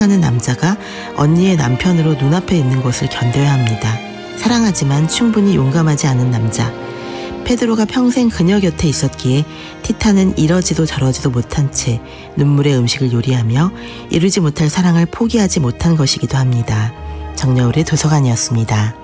하는 남자가 언니의 남편으로 눈앞에 있는 것을 견뎌야 합니다. 사랑하지만 충분히 용감하지 않은 남자. 페드로가 평생 그녀 곁에 있었기에 티타는 이러지도 저러지도 못한 채 눈물의 음식을 요리하며 이루지 못할 사랑을 포기하지 못한 것이기도 합니다. 정여울의 도서관이었습니다.